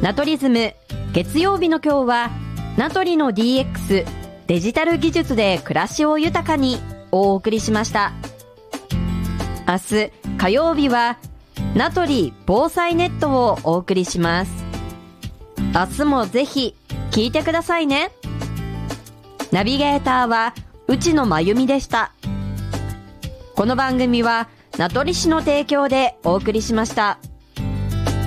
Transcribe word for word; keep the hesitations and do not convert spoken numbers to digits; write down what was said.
ナトリズム月曜日の今日はナトリの ディーエックス デジタル技術で暮らしを豊かにをお送りしました。明日火曜日はナトリ防災ネットをお送りします。明日もぜひ聞いてくださいね。ナビゲーターは内野真由美でした。この番組は名取市の提供でお送りしました。